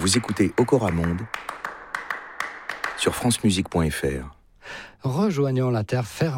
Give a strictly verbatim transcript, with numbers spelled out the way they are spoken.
Vous écoutez Okora Monde sur francemusique point f r. Rejoignons la terre ferme.